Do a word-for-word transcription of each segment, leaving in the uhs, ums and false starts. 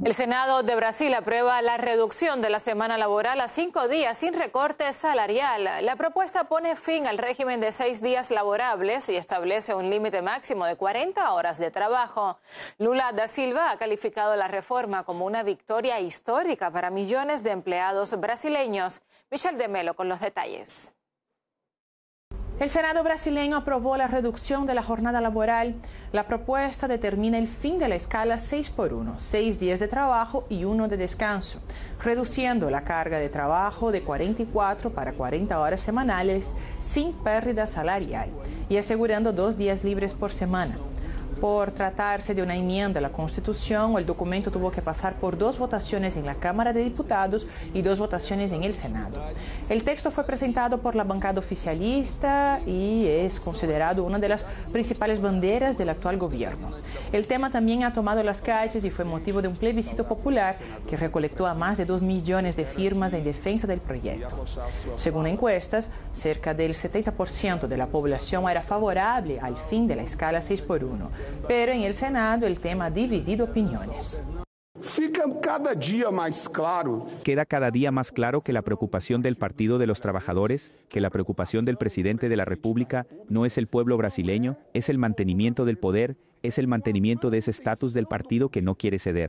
El Senado de Brasil aprueba la reducción de la semana laboral a cinco días sin recorte salarial. La propuesta pone fin al régimen de seis días laborables y establece un límite máximo de cuarenta horas de trabajo. Lula da Silva ha calificado la reforma como una victoria histórica para millones de empleados brasileños. Michelle de Melo con los detalles. El Senado brasileño aprobó la reducción de la jornada laboral. La propuesta determina el fin de la escala seis por uno, seis días de trabajo y uno de descanso, reduciendo la carga de trabajo de cuarenta y cuatro para cuarenta horas semanales sin pérdida salarial y asegurando dos días libres por semana. Por tratarse de una enmienda a la Constitución, el documento tuvo que pasar por dos votaciones en la Cámara de Diputados y dos votaciones en el Senado. El texto fue presentado por la bancada oficialista y es considerado una de las principales banderas del actual gobierno. El tema también ha tomado las calles y fue motivo de un plebiscito popular que recolectó a más de dos millones de firmas en defensa del proyecto. Según encuestas, cerca del setenta por ciento de la población era favorable al fin de la escala seis por uno. Pero en el Senado el tema ha dividido opiniones. Fica cada día más claro. Queda cada día más claro que la preocupación del Partido de los Trabajadores, que la preocupación del presidente de la República no es el pueblo brasileño, es el mantenimiento del poder, es el mantenimiento de ese estatus del partido que no quiere ceder.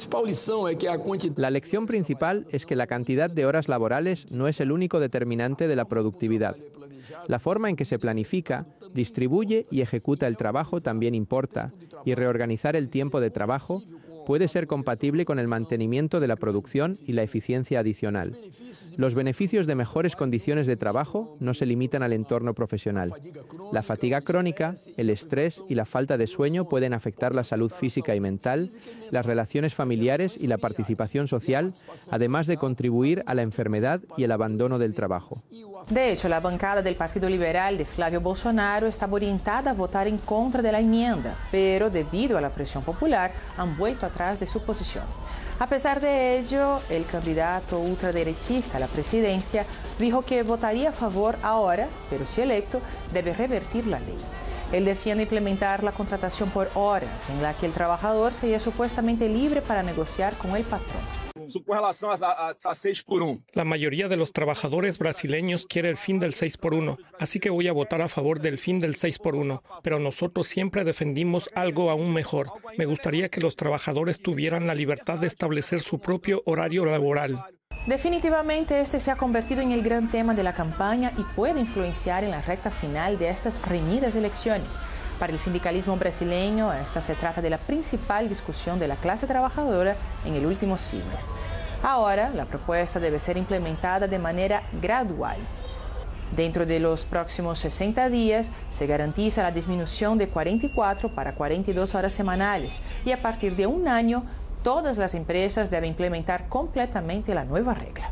La lección principal es que la cantidad de horas laborales no es el único determinante de la productividad. La forma en que se planifica, distribuye y ejecuta el trabajo también importa, y reorganizar el tiempo de trabajo puede ser compatible con el mantenimiento de la producción y la eficiencia adicional. Los beneficios de mejores condiciones de trabajo no se limitan al entorno profesional. La fatiga crónica, el estrés y la falta de sueño pueden afectar la salud física y mental, las relaciones familiares y la participación social, además de contribuir a la enfermedad y el abandono del trabajo. De hecho, la bancada del Partido Liberal de Flávio Bolsonaro estaba orientada a votar en contra de la enmienda, pero debido a la presión popular han vuelto atrás de su posición. A pesar de ello, el candidato ultraderechista a la presidencia dijo que votaría a favor ahora, pero si electo, debe revertir la ley. Él defiende implementar la contratación por horas, en la que el trabajador sería supuestamente libre para negociar con el patrón. La mayoría de los trabajadores brasileños quiere el fin del seis por uno, así que voy a votar a favor del fin del seis por uno, pero nosotros siempre defendimos algo aún mejor. Me gustaría que los trabajadores tuvieran la libertad de establecer su propio horario laboral. Definitivamente este se ha convertido en el gran tema de la campaña y puede influenciar en la recta final de estas reñidas elecciones. Para el sindicalismo brasileño, esta se trata de la principal discusión de la clase trabajadora en el último siglo. Ahora, la propuesta debe ser implementada de manera gradual. Dentro de los próximos sesenta días, se garantiza la disminución de cuarenta y cuatro para cuarenta y dos horas semanales y a partir de un año, todas las empresas deben implementar completamente la nueva regla.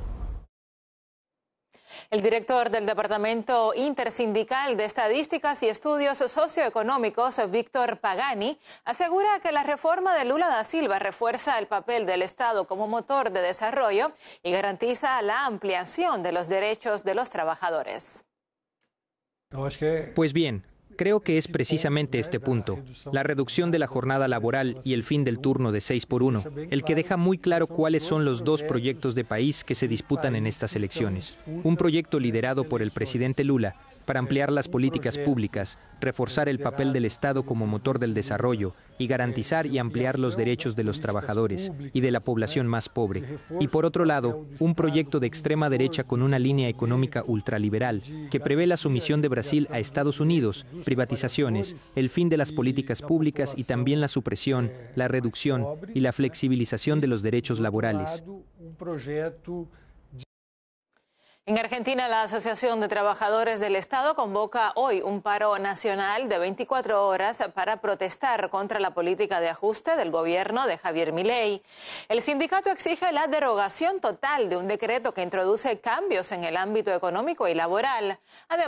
El director del Departamento Intersindical de Estadísticas y Estudios Socioeconómicos, Víctor Pagani, asegura que la reforma de Lula da Silva refuerza el papel del Estado como motor de desarrollo y garantiza la ampliación de los derechos de los trabajadores. Pues bien, creo que es precisamente este punto, la reducción de la jornada laboral y el fin del turno de seis por uno, el que deja muy claro cuáles son los dos proyectos de país que se disputan en estas elecciones. Un proyecto liderado por el presidente Lula para ampliar las políticas públicas, reforzar el papel del Estado como motor del desarrollo y garantizar y ampliar los derechos de los trabajadores y de la población más pobre. Y por otro lado, un proyecto de extrema derecha con una línea económica ultraliberal que prevé la sumisión de Brasil a Estados Unidos, privatizaciones, el fin de las políticas públicas y también la supresión, la reducción y la flexibilización de los derechos laborales. En Argentina, la Asociación de Trabajadores del Estado convoca hoy un paro nacional de veinticuatro horas para protestar contra la política de ajuste del gobierno de Javier Milei. El sindicato exige la derogación total de un decreto que introduce cambios en el ámbito económico y laboral. Además,